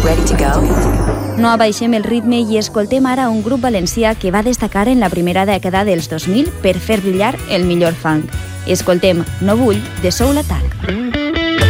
Ready to go? No abaixem el ritme i escoltem ara un grup valencià que va destacar en la primera dècada dels 2000 per fer brillar el millor funk. Escoltem No vull, de Soul Attack.